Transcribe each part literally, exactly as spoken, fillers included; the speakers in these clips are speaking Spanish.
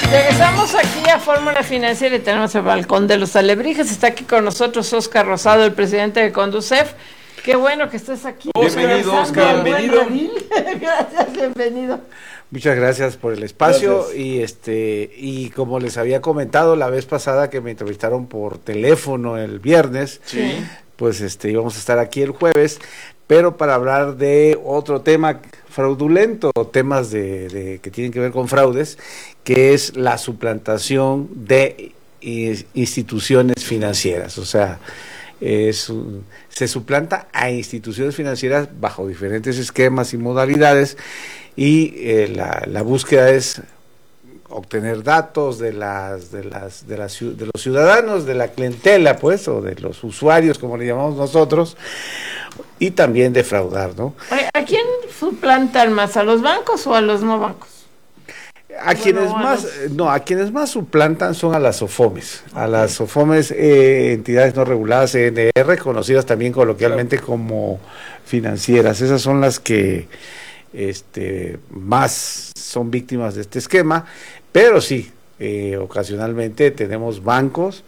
Regresamos aquí a Fórmula Financiera y tenemos el balcón de los alebrijes. Está aquí con nosotros Óscar Rosado, el presidente de Conducef. Qué bueno que estés aquí. Bienvenido, Óscar. Bienvenido. Gracias, bienvenido. Muchas gracias por el espacio. Gracias. y este y como les había comentado la vez pasada que me entrevistaron por teléfono el viernes, sí. pues este íbamos a estar aquí el jueves, pero para hablar de otro tema fraudulento, temas de, de que tienen que ver con fraudes, que es la suplantación de instituciones financieras, o sea, es un, se suplanta a instituciones financieras bajo diferentes esquemas y modalidades, y eh, la, la búsqueda es obtener datos de las de las de las de los ciudadanos, de la clientela, pues, o de los usuarios, como le llamamos nosotros, y también defraudar, ¿no? ¿A quién suplantan más, a los bancos o a los no bancos? A quienes bueno, más, los... no, a quienes más suplantan son a las SOFOMES, okay. a las SOFOMES, eh, entidades no reguladas, C N R, conocidas también coloquialmente claro. como financieras. Esas son las que este más son víctimas de este esquema, pero sí, eh, ocasionalmente tenemos bancos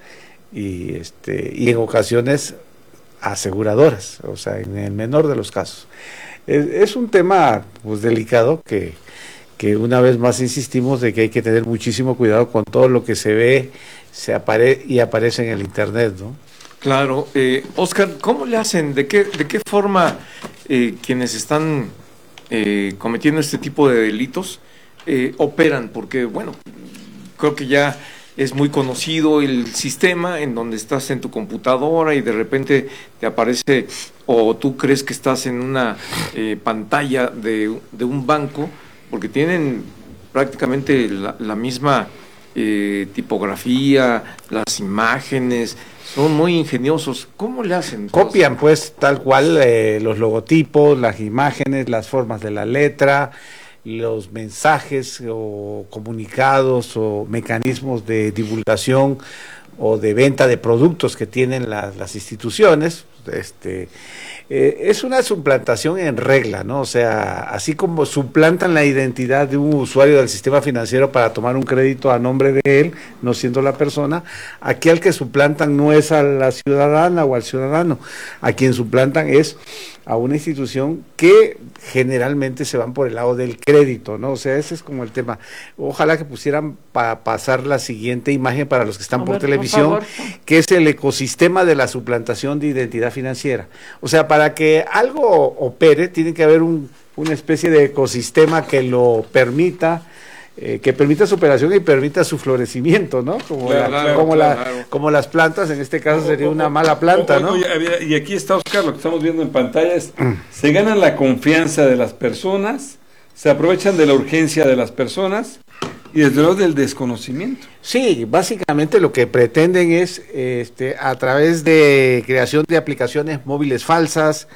y este y en ocasiones aseguradoras, o sea, en el menor de los casos. Es, es un tema pues delicado que que una vez más insistimos de que hay que tener muchísimo cuidado con todo lo que se ve se apare y aparece en el internet, ¿no? Claro, eh, Óscar, ¿cómo le hacen? ¿De qué de qué forma eh, quienes están eh, cometiendo este tipo de delitos eh, operan? Porque, bueno, creo que ya es muy conocido el sistema en donde estás en tu computadora y de repente te aparece, o tú crees que estás en una eh, pantalla de, de un banco, porque tienen prácticamente la, la misma eh, tipografía, las imágenes, son muy ingeniosos. ¿Cómo le hacen? Copian pues tal cual eh, los logotipos, las imágenes, las formas de la letra, los mensajes o comunicados o mecanismos de divulgación o de venta de productos que tienen la, las instituciones. Este eh, es una suplantación en regla, ¿no? O sea, así como suplantan la identidad de un usuario del sistema financiero para tomar un crédito a nombre de él, no siendo la persona, aquí al que suplantan no es a la ciudadana o al ciudadano, a quien suplantan es a una institución que generalmente se van por el lado del crédito, ¿no? O sea, ese es como el tema. Ojalá que pusieran para pasar la siguiente imagen para los que están por ver, televisión, por que es el ecosistema de la suplantación de identidad financiera. O sea, para que algo opere, tiene que haber un, una especie de ecosistema que lo permita, eh, que permita su operación y permita su florecimiento, ¿no? Como, claro, la, claro, como, claro. La, como las plantas, en este caso sería una mala planta, ¿no? Y aquí está, Óscar, lo que estamos viendo en pantalla es, se ganan la confianza de las personas, se aprovechan de la urgencia de las personas y desde luego del desconocimiento. Sí, básicamente lo que pretenden es, este, a través de creación de aplicaciones móviles falsas,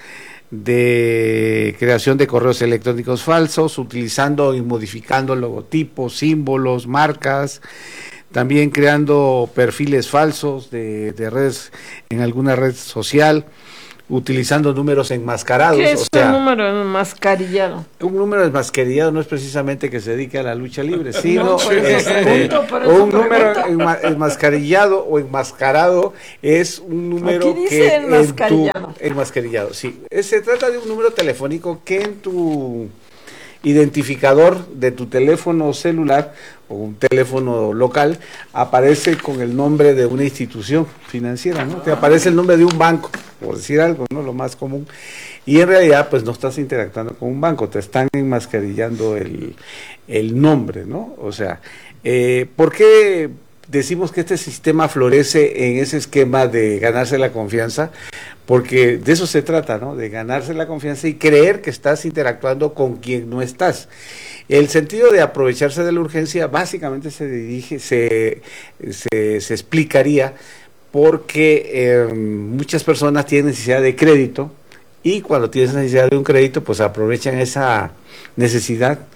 de creación de correos electrónicos falsos, utilizando y modificando logotipos, símbolos, marcas, también creando perfiles falsos de, de redes en alguna red social, utilizando números enmascarados. ¿Qué es o sea, un número enmascarillado? Un número enmascarillado no es precisamente que se dedique a la lucha libre, sino no, este, un número enma enmascarillado o enmascarado es un número que enmascarillado? En tu, enmascarillado, sí. Se trata de un número telefónico que en tu identificador de tu teléfono celular o un teléfono local aparece con el nombre de una institución financiera, ¿no? Te aparece el nombre de un banco, por decir algo, ¿no? Lo más común. Y en realidad, pues no estás interactuando con un banco, te están enmascarillando el, el nombre, ¿no? O sea, eh, ¿por qué decimos que este sistema florece en ese esquema de ganarse la confianza? Porque de eso se trata, ¿no? De ganarse la confianza y creer que estás interactuando con quien no estás. El sentido de aprovecharse de la urgencia básicamente se dirige, se, se, se explicaría porque eh, muchas personas tienen necesidad de crédito y cuando tienes necesidad de un crédito, pues aprovechan esa necesidad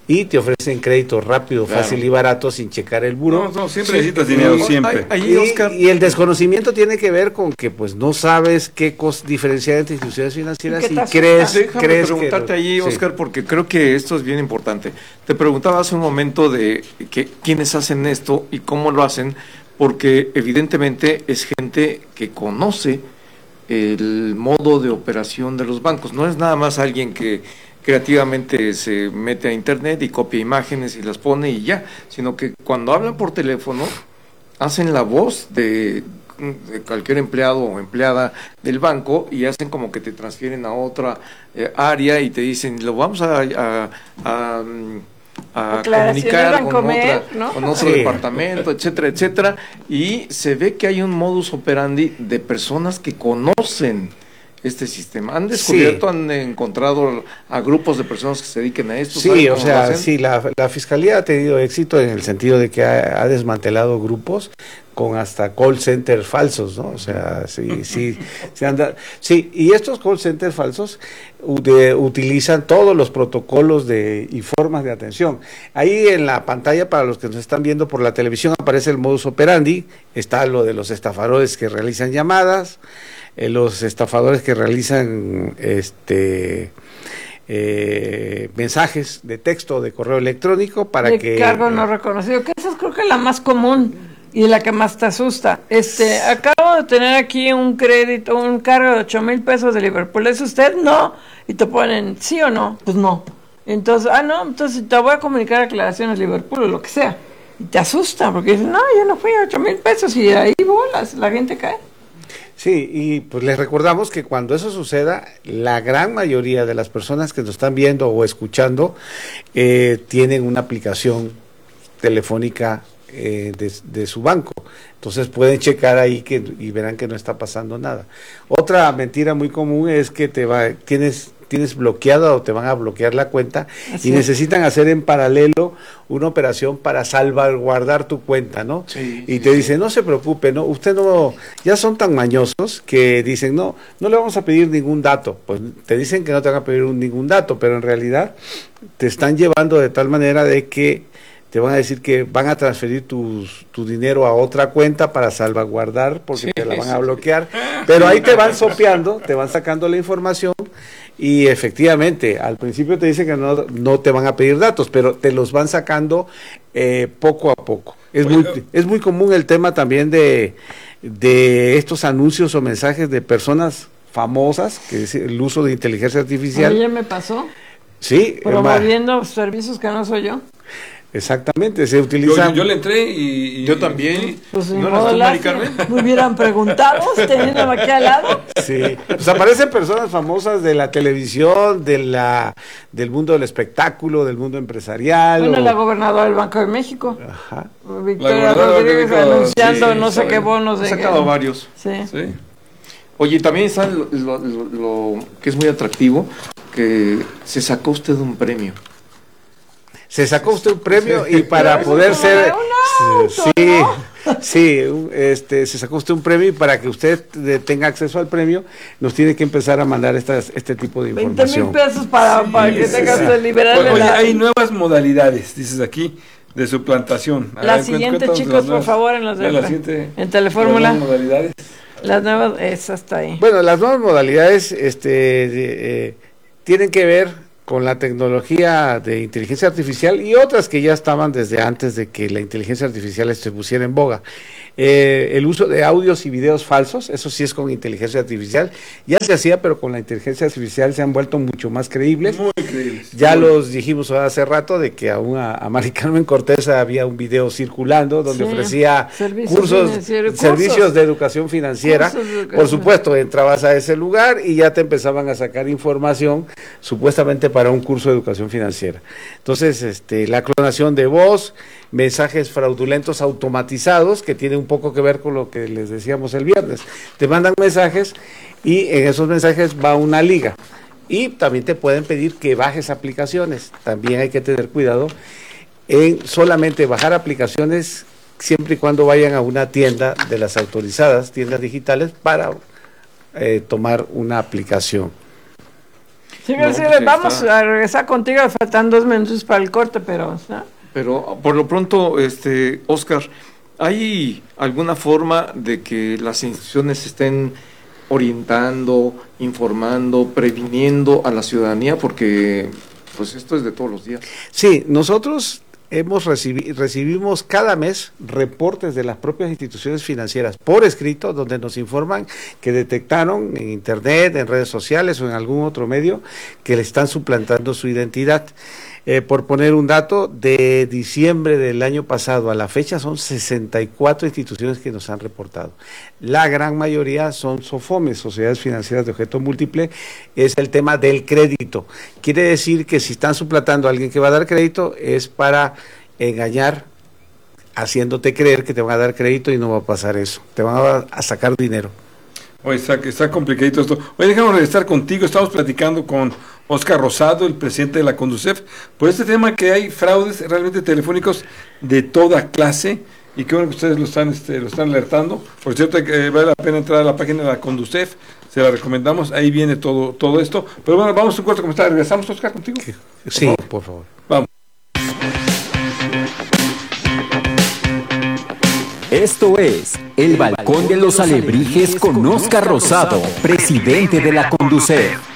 y te ofrecen crédito rápido, Claro. fácil y barato sin checar el buro. No, no, siempre necesitas dinero, No, siempre. ahí- ahí, Y, Oscar, y el desconocimiento tiene que ver con que pues no sabes qué cos diferenciar entre instituciones financieras ¿Y qué y, te asusta? crees, déjame crees preguntarte que allí, sí. Oscar, porque creo que esto es bien importante. Te preguntaba hace un momento de que quiénes hacen esto y cómo lo hacen, porque evidentemente es gente que conoce el modo de operación de los bancos. No es nada más alguien que creativamente se mete a internet y copia imágenes y las pone y ya, sino que cuando hablan por teléfono hacen la voz de, de cualquier empleado o empleada del banco y hacen como que te transfieren a otra eh, área y te dicen, lo vamos a, a, a, a Aclaraciones comunicar con, Bancomer, otra, ¿no? con otro Sí. departamento, etcétera, etcétera, y se ve que hay un modus operandi de personas que conocen este sistema. ¿Han descubierto, Sí. han encontrado a grupos de personas que se dediquen a esto? Sí, ¿Saben o cómo lo sea, hacen? sí, la, la Fiscalía ha tenido éxito en el sentido de que ha, ha desmantelado grupos con hasta call centers falsos, ¿no? O sea, sí, sí, se anda, sí, y estos call centers falsos u- de- utilizan todos los protocolos de y formas de atención. Ahí en la pantalla, para los que nos están viendo por la televisión, aparece el modus operandi, está lo de los estafadores que realizan llamadas, eh, los estafadores que realizan este eh, mensajes de texto o de correo electrónico para de que cargo no reconocido, que esa es creo que la más común y la que más te asusta. Este, acabo de tener aquí un crédito, un cargo de ocho mil pesos de Liverpool. ¿Es usted? No. Y te ponen, ¿sí o no? Pues no. Entonces, ah, no, entonces te voy a comunicar aclaraciones Liverpool o lo que sea. Y te asusta porque dices, no, yo no fui a ocho mil pesos y ahí bolas, la gente cae. Sí, y pues les recordamos que cuando eso suceda, la gran mayoría de las personas que nos están viendo o escuchando eh, tienen una aplicación telefónica eh, de, de su banco. Entonces pueden checar ahí que, y verán que no está pasando nada. Otra mentira muy común es que te va, tienes, tienes bloqueada o te van a bloquear la cuenta Así y es. necesitan hacer en paralelo una operación para salvaguardar tu cuenta, ¿no? Sí, y sí, te sí. dicen, no se preocupe, no, usted no, ya son tan mañosos que dicen, no, no le vamos a pedir ningún dato. Pues te dicen que no te van a pedir un- ningún dato, pero en realidad te están llevando de tal manera de que te van a decir que van a transferir tus, tu dinero a otra cuenta para salvaguardar porque Sí, te la van sí, a sí. bloquear, pero ahí te van sopeando, te van sacando la información y efectivamente al principio te dicen que no, no te van a pedir datos, pero te los van sacando eh, poco a poco. Es Oye, muy, eh, es muy común el tema también de, de estos anuncios o mensajes de personas famosas, que es el uso de inteligencia A mí artificial. ya me pasó, Sí, eh, ma- promoviendo servicios que no soy yo. exactamente, se Yo, utiliza. yo, yo le entré y... y- Yo también. Pues ni ¿No modo, eres tú, Mari lástima. Carmen? Me hubieran preguntado, teniéndome aquí al lado. Sí, pues aparecen personas famosas de la televisión, de la, del mundo del espectáculo, del mundo empresarial. Bueno, o- la gobernadora del Banco de México, Ajá. Victoria gobernadora de Rodríguez, México, anunciando sí, no sé sabe. qué bonos Ha de... sacado varios. Sí. Sí. Oye, también está lo, lo- lo- lo que es muy atractivo, que se sacó usted un premio. Se sacó usted un premio y para Pero poder eso como ser de un auto, sí, ¿no? sí, un- este se sacó usted un premio y para que usted de- tenga acceso al premio nos tiene que empezar a mandar estas este tipo de veinte mil información. pesos para, para que sí, tengas sí. que liberarle Oye, la... hay nuevas modalidades, dices aquí, de suplantación. A La ver, siguiente, cuéntanos chicos, las por nuevas- favor, en los de- la siguiente, en Telefórmula. las nuevas modalidades. Las nuevas, esa está ahí. Bueno, las nuevas modalidades este, de- eh, tienen que ver con la tecnología de inteligencia artificial y otras que ya estaban desde antes de que la inteligencia artificial se pusiera en boga. Eh, el uso de audios y videos falsos, eso sí es con inteligencia artificial, ya se hacía, pero con la inteligencia artificial se han vuelto mucho más creíbles. Muy increíbles. Ya Muy- los dijimos hace rato de que aún a, a Mari Carmen Cortés había un video circulando donde Sí. ofrecía Servicios cursos, financieros, servicios cursos. de educación financiera. Cursos de educación. Por supuesto, entrabas a ese lugar y ya te empezaban a sacar información supuestamente para un curso de educación financiera. Entonces, este, la clonación de voz, mensajes fraudulentos automatizados que tienen un poco que ver con lo que les decíamos el viernes. Te mandan mensajes y en esos mensajes va una liga. Y también te pueden pedir que bajes aplicaciones. También hay que tener cuidado en solamente bajar aplicaciones siempre y cuando vayan a una tienda de las autorizadas, tiendas digitales, para eh, tomar una aplicación. Sí, No, sí, pues, vamos está. a regresar contigo, faltan dos minutos para el corte, pero... ¿no? Pero por lo pronto, este, Óscar, ¿hay alguna forma de que las instituciones estén orientando, informando, previniendo a la ciudadanía? Porque pues esto es de todos los días. Sí, nosotros hemos recibi- recibimos cada mes reportes de las propias instituciones financieras por escrito, donde nos informan que detectaron en internet, en redes sociales o en algún otro medio que le están suplantando su identidad. Eh, por poner un dato, de diciembre del año pasado a la fecha son sesenta y cuatro instituciones que nos han reportado. La gran mayoría son SOFOMES, Sociedades Financieras de Objeto Múltiple, es el tema del crédito. Quiere decir que si están suplantando a alguien que va a dar crédito es para engañar, haciéndote creer que te van a dar crédito y no va a pasar eso, te van a, a sacar dinero. Oye, está, está complicadito esto. Oye, déjame regresar contigo. Estamos platicando con Óscar Rosado, el presidente de la Conducef, por este tema que hay fraudes realmente telefónicos de toda clase, y qué bueno que ustedes lo están, este, lo están alertando. Por cierto, eh, vale la pena entrar a la página de la Conducef, se la recomendamos, ahí viene todo, todo esto. Pero bueno, vamos a un corto comentario. ¿Regresamos, Óscar, contigo? Sí, Por favor. por favor. Vamos. Esto es El Balcón de los Alebrijes con Óscar Rosado, presidente de la Conducef.